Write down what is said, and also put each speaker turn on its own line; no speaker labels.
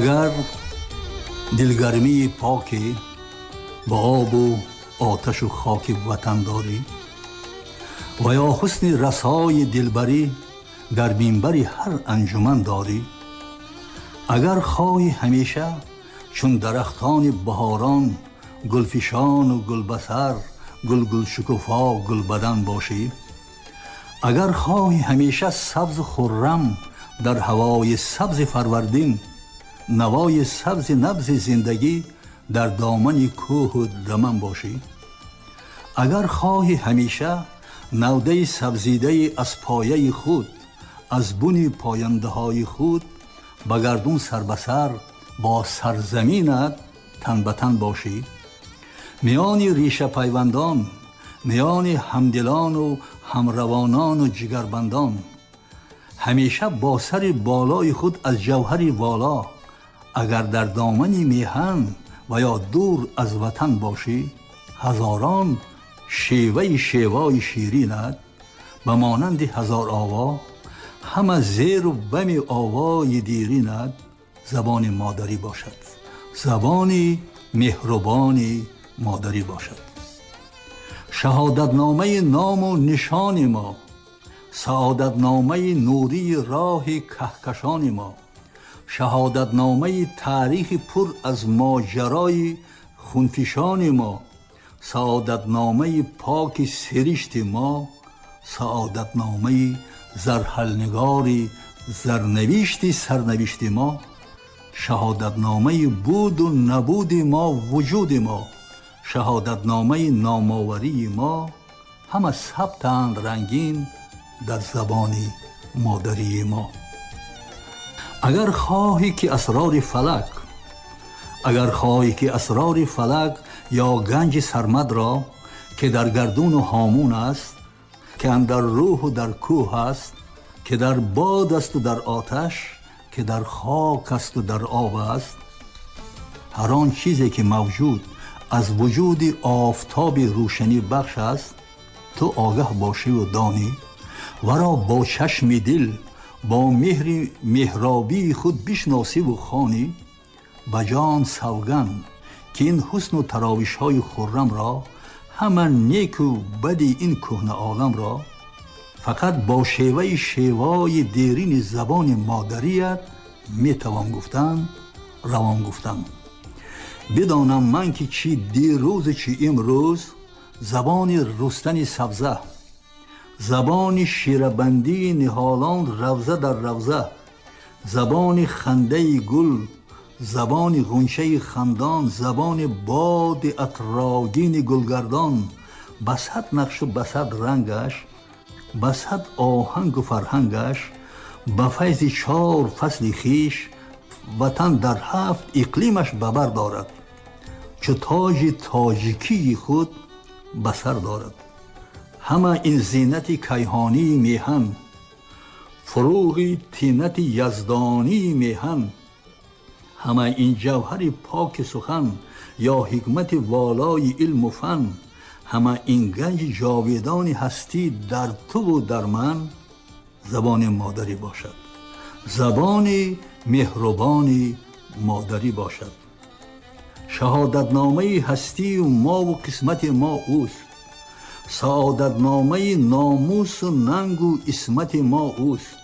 اگر دلگرمی پاکی با آب و آتش و خاک وطن داری و یا حسن رسای دلبری در منبر هر انجمن داری، اگر خواهی همیشه چون درختان بهاران گلفشان و گلبسر گل شکوفا گل بدن باشی، اگر خواهی همیشه سبز و خرم در هوای سبز فروردین نوای سبز نبض زندگی در دامن کوه و دمن باشی، اگر خواهی همیشه نوده سبزیده از پایه خود از بن پاینده های خود بگردون سر به سر با سرزمینت تن به تن باشی، میان ریشه پیوندان، میان همدلان و همروانان و جگربندان همیشه با سر بالای خود از جوهری والا اگر در دامن میهن و یا دور از وطن باشی، هزاران شیوای شیرینت به مانند هزار آوا همه زیر و بم آوای دیرینت زبان مادری باشد، زبان مهربان مادری باشد. شهادتنامه نام و نشان ما، سعادتنامه نوری راه کهکشان ما، شهادتنامه تاریخ پر از ماجرای خونفشان ما، سعادتنامه پاک سرشت ما، سعادتنامه زرحلنگاری زرنوشت سرنوشت ما، شهادتنامه بود و نبود ما وجود ما، شهادتنامه نامآوری ما، همه ثبتند رنگین در زبان مادری ما. اگر خواهی که اسرار فلک یا گنج سرمد را که در گردون و هامون است، که اندر روح و در کوه است، که در باد است و در آتش، که در خاک است و در آب است، هر آن چیزی که موجود از وجود آفتاب روشنی بخش است، تو آگاه باشی و دانی و را با چشم دل با مهر مهرابی خود بشناسی و خوانی، به جان سوگند که این حسن و تراوش های خرم را، همه نیک و بد این کهنه عالم را فقط با شیوای دیرین زبان مادریت میتوان گفتن، روان گفتن. بدانم من که چی دیروز چی امروز زبان رستن سبزه، زبان شیربندی نهالان روزه در روزه، زبان خنده گل، زبان غنچه خندان، زبان باد عطرآگین گلگردان، بسط نقش و بسط رنگش، بسط آهنگ و فرهنگش، به فیض 4 فصل خویش وطن در 7 اقلیمش ببر دارد، چو تاج تاجیکی خود بسر دارد. همه این زینت کیهانی میهن، فروغ طینت یزدانی میهن، همه این جوهر پاک سخن یا حکمت والای علم و فن، همه این گنج جاویدان هستی در تو و در من زبان مادری باشد، زبان مهربان مادری باشد. شهادتنامه هستی و ما و قسمت ما اوست، سعادتنامه ناموس و ننگ و عصمت ما اوست،